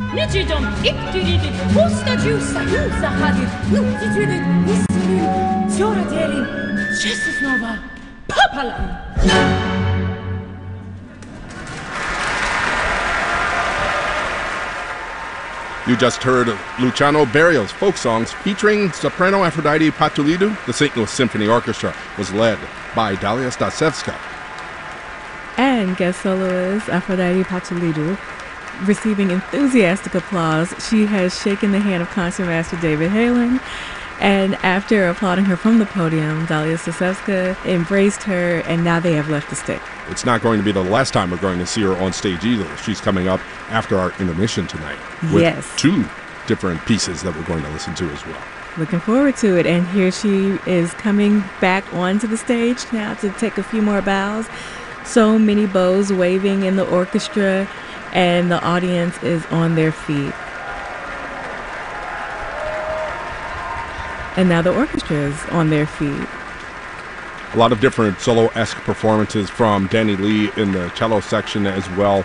Nicidum ictidit ustagius aiusa hadit nuptitudit miserim zioraterim cessus nova papalam. You just heard Luciano Berio's folk songs featuring soprano Aphrodite Patulidou. The St. Louis Symphony Orchestra was led by Dalia Stasevska. And guest soloist Aphrodite Patulidou, receiving enthusiastic applause. She has shaken the hand of Concertmaster David Halen, and after applauding her from the podium, Dalia Stasevska embraced her, and now they have left the stage. It's not going to be the last time we're going to see her on stage either. She's coming up after our intermission tonight with two different pieces that we're going to listen to as well. Looking forward to it. And here she is coming back onto the stage now to take a few more bows. So many bows waving in the orchestra, and the audience is on their feet. And now the orchestra is on their feet. A lot of different solo-esque performances from Danny Lee in the cello section as well.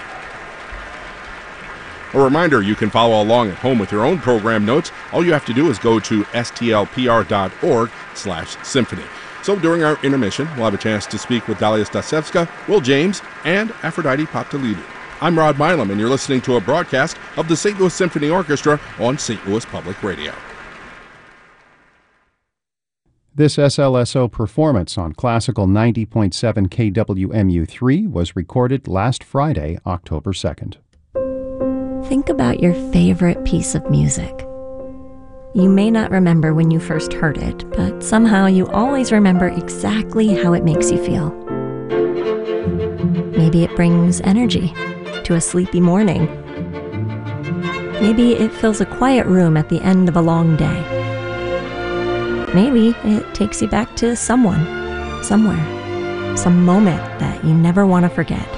A reminder, you can follow along at home with your own program notes. All you have to do is go to stlpr.org/symphony. So during our intermission, we'll have a chance to speak with Dalia Stasevska, Will James, and Aphrodite Patulidou. I'm Rod Milam, and you're listening to a broadcast of the St. Louis Symphony Orchestra on St. Louis Public Radio. This SLSO performance on Classical 90.7 KWMU3 was recorded last Friday, October 2nd. Think about your favorite piece of music. You may not remember when you first heard it, but somehow you always remember exactly how it makes you feel. Maybe it brings energy to a sleepy morning. Maybe it fills a quiet room at the end of a long day. Maybe it takes you back to someone, somewhere, some moment that you never want to forget.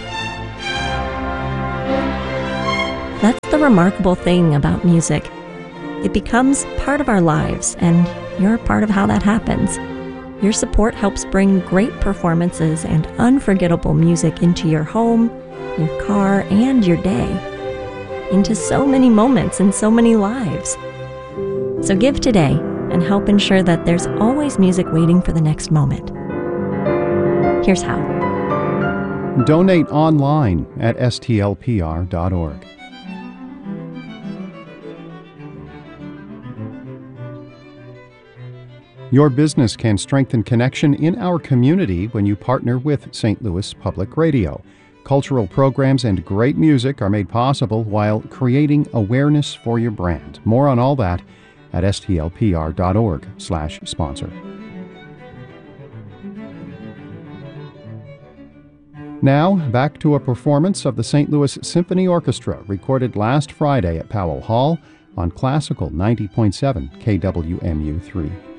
That's the remarkable thing about music. It becomes part of our lives, and you're part of how that happens. Your support helps bring great performances and unforgettable music into your home, your car, and your day, into so many moments and so many lives. So give today and help ensure that there's always music waiting for the next moment. Here's how. Donate online at stlpr.org. Your business can strengthen connection in our community when you partner with St. Louis Public Radio. Cultural programs and great music are made possible while creating awareness for your brand. More on all that at stlpr.org/sponsor. Now, back to a performance of the St. Louis Symphony Orchestra recorded last Friday at Powell Hall on Classical 90.7 KWMU3.